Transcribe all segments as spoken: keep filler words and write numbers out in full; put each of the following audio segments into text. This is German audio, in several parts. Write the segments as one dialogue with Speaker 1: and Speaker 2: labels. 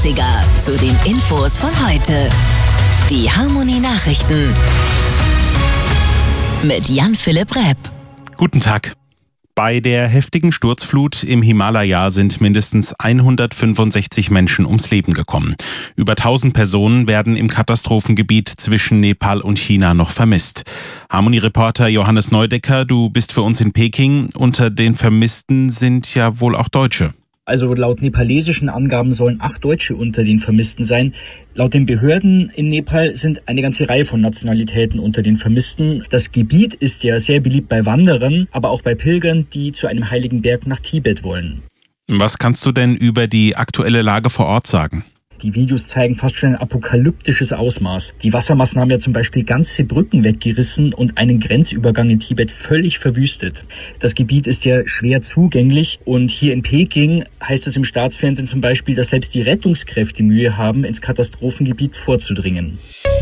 Speaker 1: achtziger zu den Infos von heute. Die Harmony Nachrichten mit Jan-Philipp Repp.
Speaker 2: Guten Tag. Bei der heftigen Sturzflut im Himalaya sind mindestens hundertfünfundsechzig Menschen ums Leben gekommen. Über tausend Personen werden im Katastrophengebiet zwischen Nepal und China noch vermisst. Harmony-Reporter Johannes Neudecker, du bist für uns in Peking. Unter den Vermissten sind ja wohl auch Deutsche.
Speaker 3: Also laut nepalesischen Angaben sollen acht Deutsche unter den Vermissten sein. Laut den Behörden in Nepal sind eine ganze Reihe von Nationalitäten unter den Vermissten. Das Gebiet ist ja sehr beliebt bei Wanderern, aber auch bei Pilgern, die zu einem heiligen Berg nach Tibet wollen.
Speaker 2: Was kannst du denn über die aktuelle Lage vor Ort sagen?
Speaker 3: Die Videos zeigen fast schon ein apokalyptisches Ausmaß. Die Wassermassen haben ja zum Beispiel ganze Brücken weggerissen und einen Grenzübergang in Tibet völlig verwüstet. Das Gebiet ist ja schwer zugänglich und hier in Peking heißt es im Staatsfernsehen zum Beispiel, dass selbst die Rettungskräfte Mühe haben, ins Katastrophengebiet vorzudringen.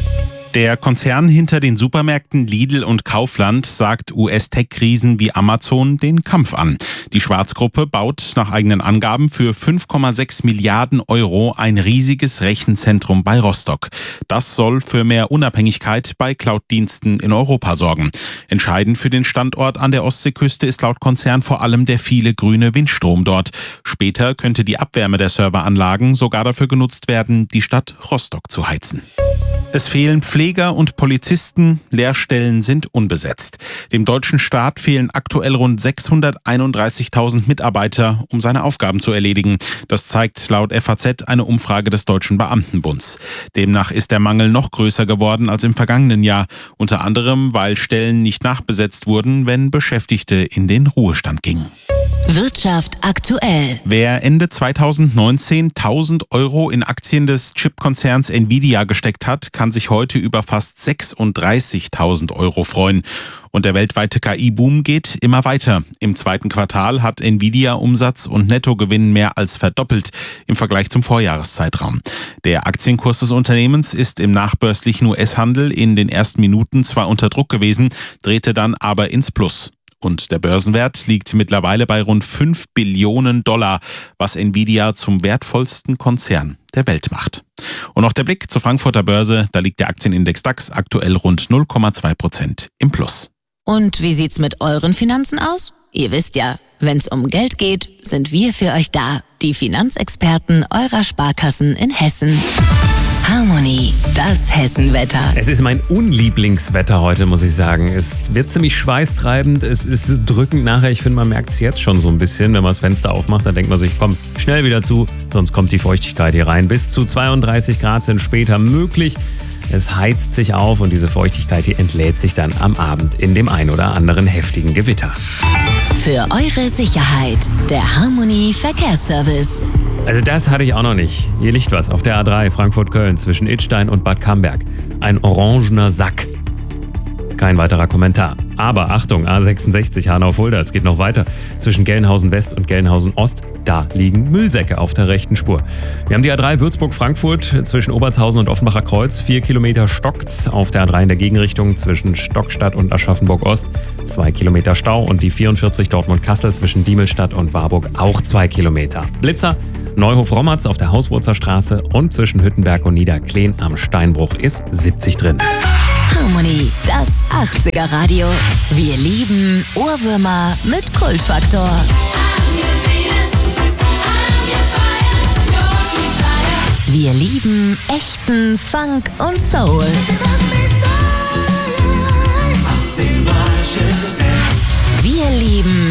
Speaker 2: Der Konzern hinter den Supermärkten Lidl und Kaufland sagt U S-Tech-Riesen wie Amazon den Kampf an. Die Schwarz-Gruppe baut nach eigenen Angaben für fünf Komma sechs Milliarden Euro ein riesiges Rechenzentrum bei Rostock. Das soll für mehr Unabhängigkeit bei Cloud-Diensten in Europa sorgen. Entscheidend für den Standort an der Ostseeküste ist laut Konzern vor allem der viele grüne Windstrom dort. Später könnte die Abwärme der Serveranlagen sogar dafür genutzt werden, die Stadt Rostock zu heizen. Es fehlen Pfleger und Polizisten, Lehrstellen sind unbesetzt. Dem deutschen Staat fehlen aktuell rund sechshunderteinunddreißigtausend Mitarbeiter, um seine Aufgaben zu erledigen. Das zeigt laut F A Z eine Umfrage des Deutschen Beamtenbunds. Demnach ist der Mangel noch größer geworden als im vergangenen Jahr. Unter anderem, weil Stellen nicht nachbesetzt wurden, wenn Beschäftigte in den Ruhestand gingen.
Speaker 1: Wirtschaft aktuell.
Speaker 2: Wer Ende zweitausendneunzehn tausend Euro in Aktien des Chipkonzerns Nvidia gesteckt hat, kann sich heute über fast sechsunddreißigtausend Euro freuen. Und der weltweite K I-Boom geht immer weiter. Im zweiten Quartal hat Nvidia Umsatz und Nettogewinn mehr als verdoppelt im Vergleich zum Vorjahreszeitraum. Der Aktienkurs des Unternehmens ist im nachbörslichen U S-Handel in den ersten Minuten zwar unter Druck gewesen, drehte dann aber ins Plus. Und der Börsenwert liegt mittlerweile bei rund fünf Billionen Dollar, was Nvidia zum wertvollsten Konzern der Welt macht. Und noch der Blick zur Frankfurter Börse, da liegt der Aktienindex DAX aktuell rund null Komma zwei Prozent im Plus.
Speaker 1: Und wie sieht's mit euren Finanzen aus? Ihr wisst ja, wenn's um Geld geht, sind wir für euch da. Die Finanzexperten eurer Sparkassen in Hessen. Harmony, das Hessenwetter.
Speaker 4: Es ist mein Unlieblingswetter heute, muss ich sagen. Es wird ziemlich schweißtreibend, es ist drückend nachher. Ich finde, man merkt es jetzt schon so ein bisschen. Wenn man das Fenster aufmacht, dann denkt man sich, komm, schnell wieder zu, sonst kommt die Feuchtigkeit hier rein. Bis zu zweiunddreißig Grad sind später möglich. Es heizt sich auf und diese Feuchtigkeit, die entlädt sich dann am Abend in dem ein oder anderen heftigen Gewitter.
Speaker 1: Für eure Sicherheit, der Harmony Verkehrsservice.
Speaker 4: Also das hatte ich auch noch nicht. Hier liegt was auf der A drei Frankfurt-Köln zwischen Idstein und Bad Camberg. Ein orangener Sack. Kein weiterer Kommentar. Aber Achtung, A sechsundsechzig Hanau-Fulda, es geht noch weiter. Zwischen Gelnhausen-West und Gelnhausen-Ost, da liegen Müllsäcke auf der rechten Spur. Wir haben die A drei Würzburg-Frankfurt zwischen Obertshausen und Offenbacher Kreuz. Vier Kilometer stockt auf der A drei in der Gegenrichtung zwischen Stockstadt und Aschaffenburg-Ost. Zwei Kilometer Stau und die vierundvierzig Dortmund-Kassel zwischen Diemelstadt und Warburg auch zwei Kilometer. Blitzer, Neuhof-Rommatz auf der Hauswurzer Straße und zwischen Hüttenberg und Niederkleen am Steinbruch ist siebzig drin.
Speaker 1: Harmony, das achtziger Radio. Wir lieben Ohrwürmer mit Kultfaktor. Wir lieben echten Funk und Soul. Wir lieben